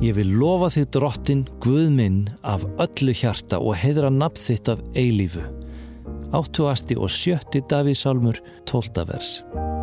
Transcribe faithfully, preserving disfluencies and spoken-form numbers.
Ég vil lofa þig drottinn, Guð minn, af öllu hjarta og heiðra nafn þitt að eilífu. Áttugasti og sjötti Davíðsálmur, tólfta vers.